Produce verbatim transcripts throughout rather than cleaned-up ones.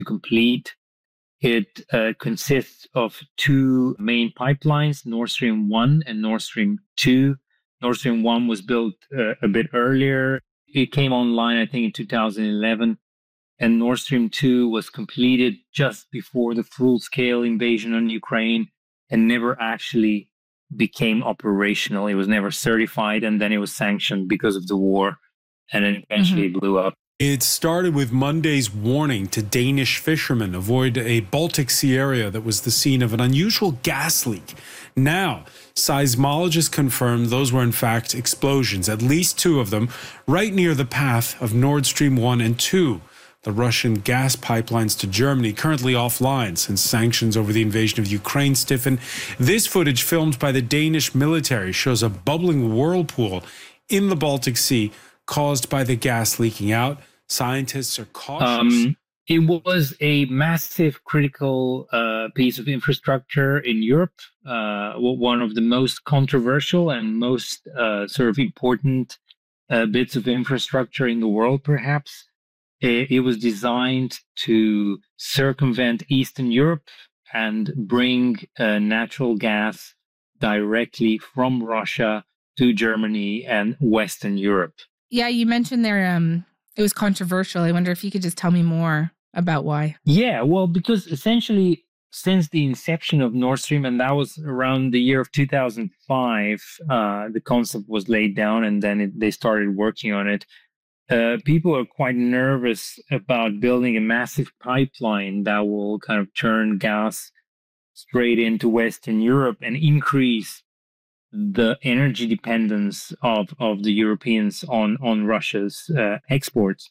complete. It uh, consists of two main pipelines, Nord Stream one and Nord Stream two. Nord Stream one was built uh, a bit earlier. It came online, I think, in two thousand eleven. And Nord Stream two was completed just before the full-scale invasion on Ukraine and never actually became operational. It was never certified, and then it was sanctioned because of the war, and then eventually mm-hmm. blew up. It started with Monday's warning to Danish fishermen avoid a Baltic Sea area that was the scene of an unusual gas leak. Now, seismologists confirmed those were in fact explosions, at least two of them, right near the path of Nord Stream one and two. The Russian gas pipelines to Germany, currently offline since sanctions over the invasion of Ukraine stiffen. This footage filmed by the Danish military shows a bubbling whirlpool in the Baltic Sea caused by the gas leaking out. Scientists are cautious. Um, it was a massive critical uh, piece of infrastructure in Europe, uh, one of the most controversial and most uh, sort of important uh, bits of infrastructure in the world, perhaps. It was designed to circumvent Eastern Europe and bring uh, natural gas directly from Russia to Germany and Western Europe. Yeah, you mentioned there um, it was controversial. I wonder if you could just tell me more about why. Yeah, well, because essentially since the inception of Nord Stream, and that was around the year of two thousand five, uh, the concept was laid down and then it, they started working on it. Uh, people are quite nervous about building a massive pipeline that will kind of turn gas straight into Western Europe and increase the energy dependence of, of the Europeans on, on Russia's uh, exports.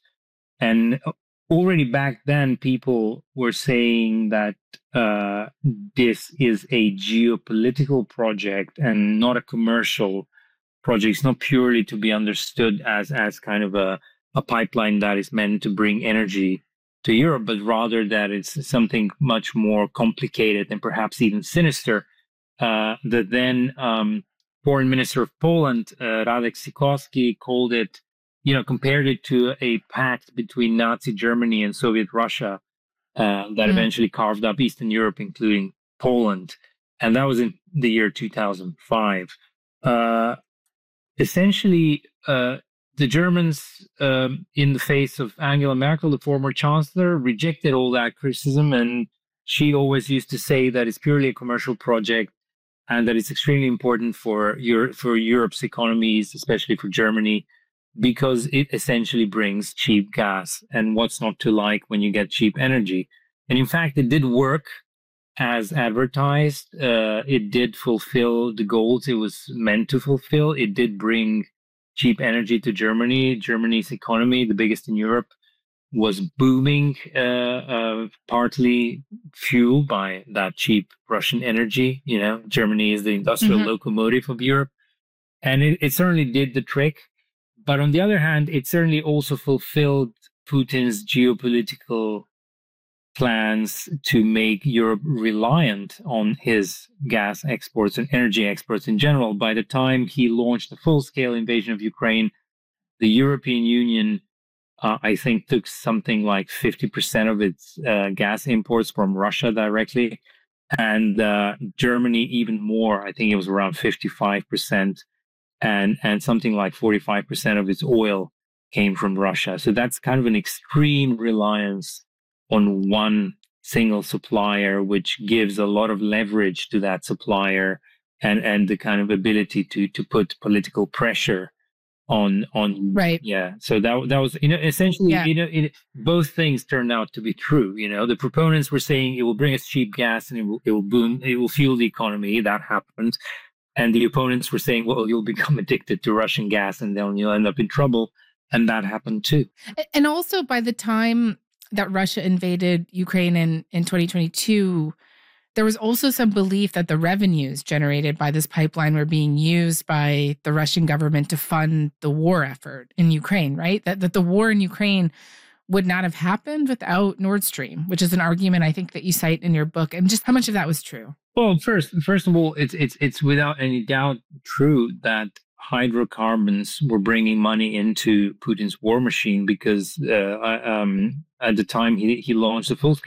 And already back then, people were saying that uh, this is a geopolitical project and not a commercial project. It's not purely to be understood as, as kind of a a pipeline that is meant to bring energy to Europe, but rather that it's something much more complicated and perhaps even sinister. Uh, the then um, foreign minister of Poland, uh, Radek Sikorski, called it, you know, compared it to a pact between Nazi Germany and Soviet Russia uh, that mm. eventually carved up Eastern Europe, including Poland. And that was in the year two thousand five. Uh, essentially, uh, The Germans, um, in the face of Angela Merkel, the former chancellor, rejected all that criticism. And she always used to say that it's purely a commercial project and that it's extremely important for Europe, for Europe's economies, especially for Germany, because it essentially brings cheap gas. And what's not to like when you get cheap energy? And in fact, it did work as advertised. Uh, it did fulfill the goals it was meant to fulfill. It did bring cheap energy to Germany. Germany's economy, the biggest in Europe, was booming, uh, uh, partly fueled by that cheap Russian energy. You know, Germany is the industrial mm-hmm. locomotive of Europe. And it, it certainly did the trick. But on the other hand, it certainly also fulfilled Putin's geopolitical plans to make Europe reliant on his gas exports and energy exports in general. By the time he launched the full-scale invasion of Ukraine, the European Union, uh, I think, took something like fifty percent of its uh, gas imports from Russia directly, and uh, Germany even more. I think it was around fifty-five percent, and, and something like forty-five percent of its oil came from Russia. So that's kind of an extreme reliance on one single supplier, which gives a lot of leverage to that supplier and, and the kind of ability to, to put political pressure on, on, right. Yeah. So that, that was, you know, essentially, yeah. you know, it, both things turned out to be true. You know, the proponents were saying it will bring us cheap gas and it will, it will boom, it will fuel the economy. That happened. And the opponents were saying, well, you'll become addicted to Russian gas and then you'll end up in trouble. And that happened too. And also by the time that Russia invaded Ukraine in, in twenty twenty-two, there was also some belief that the revenues generated by this pipeline were being used by the Russian government to fund the war effort in Ukraine, right? That, that the war in Ukraine would not have happened without Nord Stream, which is an argument I think that you cite in your book. And just how much of that was true? Well, first, first of all, it's it's it's without any doubt true that hydrocarbons were bringing money into Putin's war machine because uh, um, at the time he, he launched the full-scale